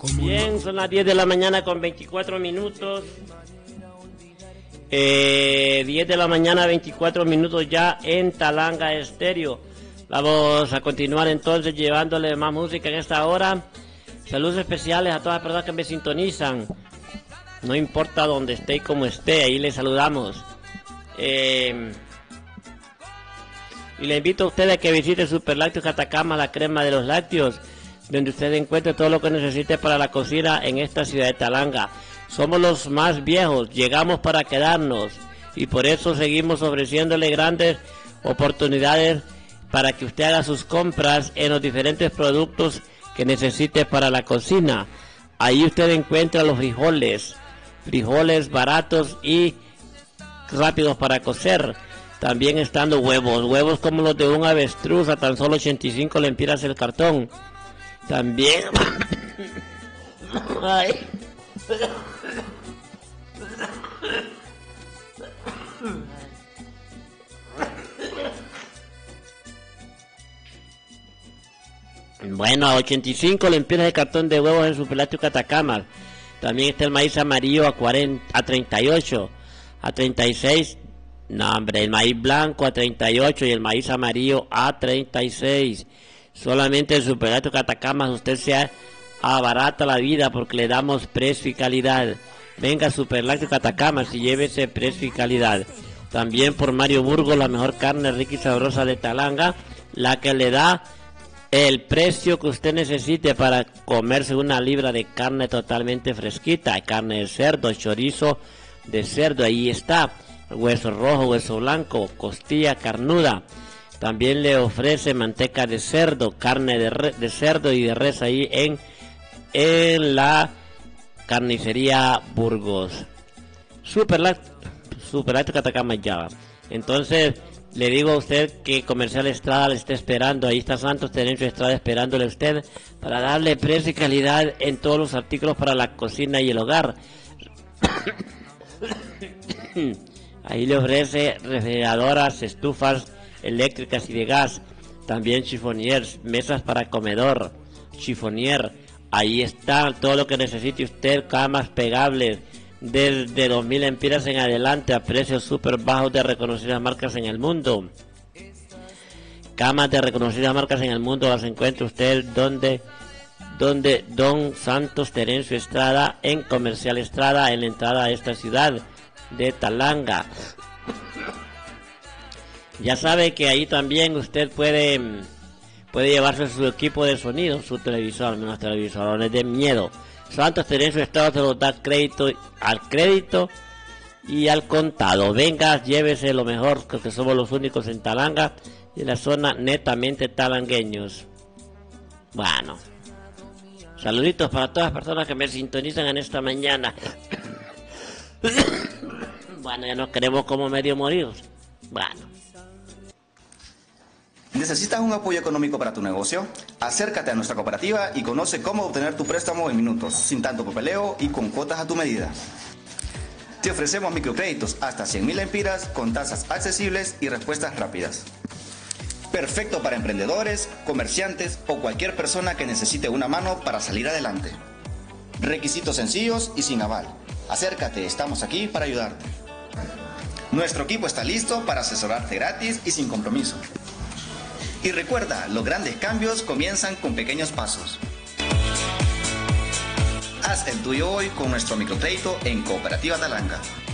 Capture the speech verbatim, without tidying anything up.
Bien, son las diez de la mañana con veinticuatro minutos. Eh, diez de la mañana, veinticuatro minutos ya en Talanga Estéreo. Vamos a continuar entonces llevándole más música en esta hora. Saludos especiales a todas las personas que me sintonizan. No importa dónde esté y cómo esté, ahí les saludamos. Eh, y le invito a ustedes a que visite Superlácteos Catacama, la crema de los lácteos, donde usted encuentre todo lo que necesite para la cocina en esta ciudad de Talanga. Somos los más viejos, llegamos para quedarnos y por eso seguimos ofreciéndole grandes oportunidades para que usted haga sus compras en los diferentes productos que necesite para la cocina. Ahí usted encuentra los frijoles, frijoles baratos y rápidos para cocer. También están los huevos, huevos como los de un avestruz a tan solo ochenta y cinco lempiras el cartón. También... Ay. Bueno, a ochenta y cinco lempiras de cartón de huevos en Superlácteos Catacama. También está el maíz amarillo a cuarenta, a treinta y ocho, a treinta y seis. No, hombre, el maíz blanco a treinta y ocho y el maíz amarillo a treinta y seis. Solamente en Superlácteos Catacama usted se abarata la vida porque le damos precio y calidad. Venga, Superlácteos Catacama y llévese precio y calidad. También por Mario Burgos, la mejor carne rica y sabrosa de Talanga, la que le da el precio que usted necesite para comerse una libra de carne totalmente fresquita. Carne de cerdo, chorizo de cerdo, ahí está. Hueso rojo, hueso blanco, costilla carnuda. También le ofrece manteca de cerdo, carne de, re, de cerdo y de res ahí en, en la carnicería Burgos. Superlácteos Superlácteos Catacama ya. Entonces le digo a usted que Comercial Estrada le está esperando. Ahí está Santos Terencio Estrada esperándole a usted para darle precio y calidad en todos los artículos para la cocina y el hogar. Ahí le ofrece refrigeradoras, estufas eléctricas y de gas, también chifoniers, mesas para comedor, chifonier. Ahí está todo lo que necesite usted, camas pegables desde dos mil lempiras en adelante a precios súper bajos de reconocidas marcas en el mundo. Camas de reconocidas marcas en el mundo las encuentra usted donde donde Don Santos Terencio Estrada, en Comercial Estrada, en la entrada a esta ciudad de Talanga. Ya sabe que ahí también usted puede puede llevarse su equipo de sonido, su televisor, unos televisores de miedo. Santos Terencio Estrada se los da crédito al crédito y al contado. Venga, llévese lo mejor, porque somos los únicos en Talanga y en la zona netamente talangueños. Bueno, saluditos para todas las personas que me sintonizan en esta mañana. Bueno, ya nos queremos como medio morir. Bueno. ¿Necesitas un apoyo económico para tu negocio? Acércate a nuestra cooperativa y conoce cómo obtener tu préstamo en minutos, sin tanto papeleo y con cuotas a tu medida. Te ofrecemos microcréditos hasta cien mil lempiras con tasas accesibles y respuestas rápidas. Perfecto para emprendedores, comerciantes o cualquier persona que necesite una mano para salir adelante. Requisitos sencillos y sin aval. Acércate, estamos aquí para ayudarte. Nuestro equipo está listo para asesorarte gratis y sin compromiso. Y recuerda, los grandes cambios comienzan con pequeños pasos. Haz el tuyo hoy con nuestro microcrédito en Cooperativa Talanga.